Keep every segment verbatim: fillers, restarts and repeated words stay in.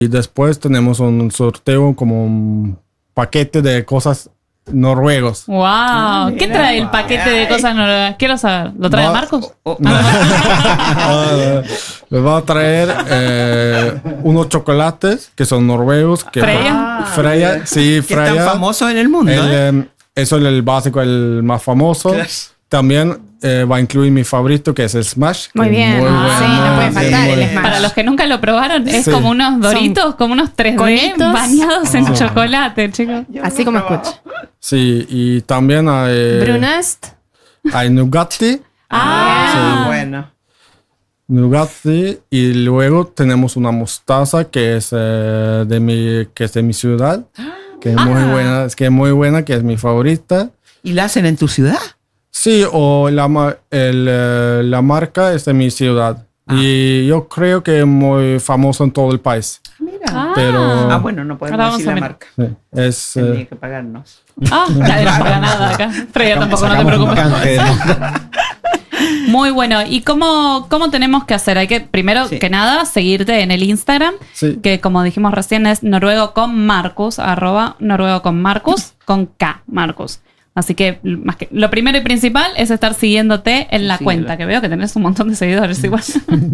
Y después tenemos un sorteo como un paquete de cosas noruegos. ¡Wow! Ah, ¿qué trae el paquete de cosas noruegas? Quiero saber. ¿Lo trae Va, Marcos? Oh, no. Me va a traer eh, unos chocolates que son noruegos. Que ¿Freya? Ah, Freya, sí, que Freya. Es tan famoso en el mundo. El, ¿eh? eh, eso es el básico, el más famoso. Yes. También eh, va a incluir mi favorito, que es el Smash. Muy bien. Muy Ah, sí, no puede faltar el Smash. Para los que nunca lo probaron, es Sí. como unos Doritos, Son como unos tres D conitos bañados en Ah. chocolate, chicos. Así como escucha. Sí, y también hay, Brunest. hay Nugatti. Ah, Sí, bueno. Nugatti. Y luego tenemos una mostaza que es, eh, de, mi, que es de mi ciudad. Que es muy buena, es que es muy buena, que es mi favorita. ¿Y la hacen en tu ciudad? Sí, o la, ma- el, eh, la marca es de mi ciudad. Ah. Y yo creo que es muy famoso en todo el país. Mira. Ah. Pero Ah, bueno, no podemos Ahora vamos decir a la mirar. marca. sí, es, eh, Tendría que pagarnos. Ah, nadie nos paga nada acá. Freya tampoco, no te Sacamos un preocupes. canje de- Muy bueno. ¿Y cómo, cómo tenemos que hacer? Hay que, primero Sí. que nada, seguirte en el Instagram, Sí. que como dijimos recién es noruego con Marcus, arroba noruego con Marcus, con K, Marcus. Así que, más que lo primero y principal es estar siguiéndote en la Síguelo. cuenta, que veo que tenés un montón de seguidores igual.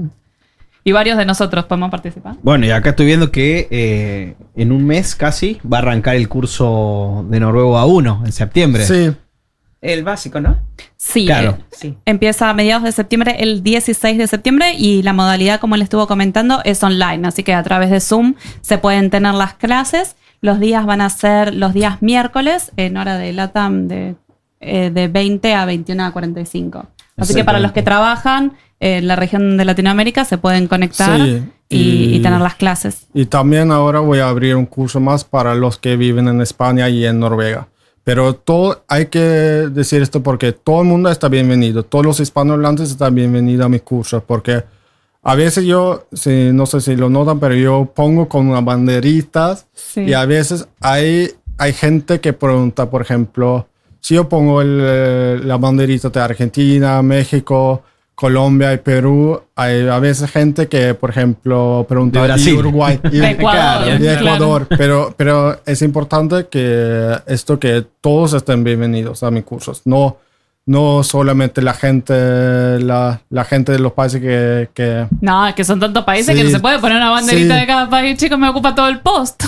Y varios de nosotros podemos participar. Bueno, y acá estoy viendo que eh, en un mes casi va a arrancar el curso de noruego A uno en septiembre. sí, El básico, ¿no? Sí, Claro. eh, Sí. empieza a mediados de septiembre, el dieciséis de septiembre, y la modalidad, como le estuvo comentando, es online. Así que a través de Zoom se pueden tener las clases. Los días van a ser los días miércoles, en hora de LATAM, de, eh, de veinte a veintiuno a cuarenta y cinco. Así que para los que trabajan en la región de Latinoamérica se pueden conectar Sí, y, y- y tener las clases. y también ahora voy a abrir un curso más para los que viven en España y en Noruega. Pero todo, hay que decir esto porque todo el mundo está bienvenido. Todos los hispanohablantes están bienvenidos a mis cursos porque a veces yo, sí, no sé si lo notan, pero yo pongo con unas banderitas Sí. y a veces hay, hay gente que pregunta, por ejemplo, si yo pongo el, eh, la banderita de Argentina, México, Colombia y Perú, hay a veces gente que, por ejemplo, pregunta De Brasil. y Uruguay y De Ecuador, y de claro. Ecuador. Pero, pero es importante que esto, que todos estén bienvenidos a mis cursos. No, no solamente la gente, la, la gente de los países que, que No, es que son tantos países Sí. que no se puede poner una banderita Sí. de cada país. Chicos, me ocupa todo el post.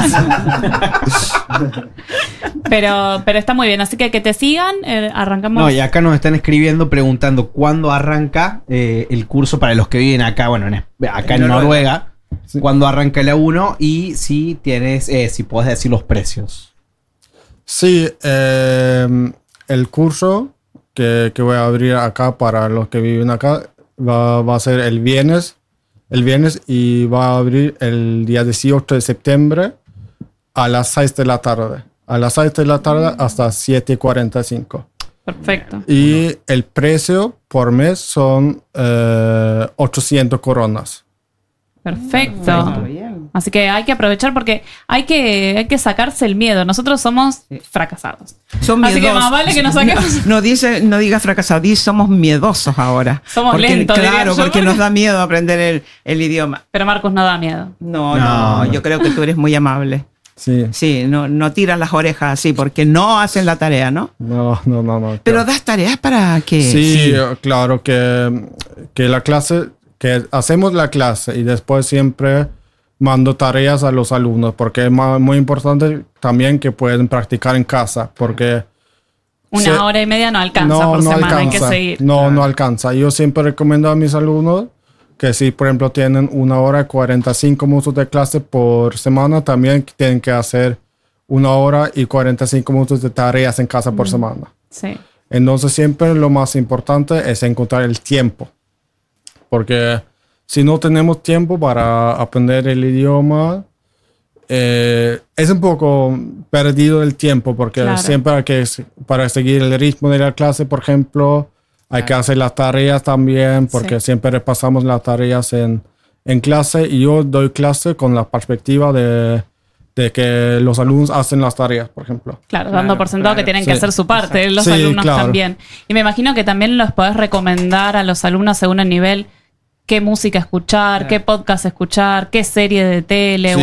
pero, pero está muy bien. Así que que te sigan. eh, arrancamos. No, y acá nos están escribiendo preguntando cuándo arranca eh, el curso para los que viven acá, bueno, en, es- acá en, En Noruega, Noruega. Sí. cuándo arranca el A uno y si tienes, eh, si puedes decir los precios. Sí, eh, el curso que, que voy a abrir acá para los que viven acá va, va a ser el viernes, el viernes y va a abrir el día dieciocho de septiembre a las seis de la tarde. A las seis de la tarde hasta siete y cuarenta y cinco. Perfecto. Y el precio por mes son eh, ochocientas coronas. Perfecto. Está bien. Así que hay que aprovechar porque hay que, hay que sacarse el miedo. Nosotros somos Sí. fracasados. Son Así que miedosos. más vale que nos saquemos. No dice, no diga fracasado, dice somos miedosos ahora. Somos porque, lentos, diría claro, yo, porque porque- nos da miedo aprender el, el idioma. Pero Marcos no da miedo. No, No, no, no. yo creo que tú eres muy amable. Sí. Sí, no, no tiras las orejas así porque no hacen la tarea, ¿no? No, no, no, no. Pero das tareas para que... Sí, eh, claro que, que la clase, que hacemos la clase y después siempre mando tareas a los alumnos porque es ma- muy importante también que pueden practicar en casa porque Una se- hora y media no alcanza por semana, hay que seguir. No, no alcanza. Yo siempre recomiendo a mis alumnos que si, por ejemplo, tienen una hora y cuarenta y cinco minutos de clase por semana, también tienen que hacer una hora y cuarenta y cinco minutos de tareas en casa por semana. Sí. Entonces siempre lo más importante es encontrar el tiempo. Porque si no tenemos tiempo para aprender el idioma, eh, es un poco perdido el tiempo. Porque Claro. siempre hay que, para seguir el ritmo de la clase, por ejemplo, hay que hacer las tareas también. Porque Sí. siempre repasamos las tareas en, en clase. Y yo doy clase con la perspectiva de, de que los alumnos hacen las tareas, por ejemplo. Claro, Claro, dando por sentado claro. que tienen Sí. que hacer su parte, los Sí, alumnos claro. también. Y me imagino que también los podés recomendar a los alumnos según el nivel qué música escuchar, Claro. qué podcast escuchar, qué serie de tele. Sí,